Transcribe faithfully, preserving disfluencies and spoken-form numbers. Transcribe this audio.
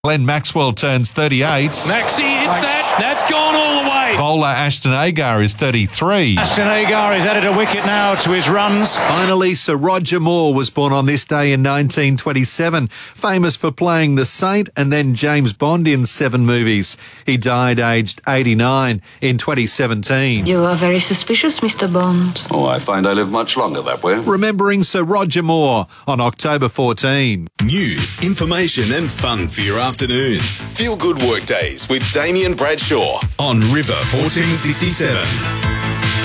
Glenn Maxwell turns thirty-eight. Maxi hits that. That's gone all the way. Bowler Ashton Agar is thirty-three. Ashton Agar has added a wicket now to his runs. Finally, Sir Roger Moore was born on this day in nineteen twenty-seven, famous for playing the Saint and then James Bond in seven movies. He died aged eighty-nine in twenty seventeen. You are very suspicious, Mister Bond. Oh, I find I live much longer that way. Remembering Sir Roger Moore on October fourteenth. News, information and fun for your afternoons. Feel good workdays with Damien Bradshaw on River fourteen sixty-seven.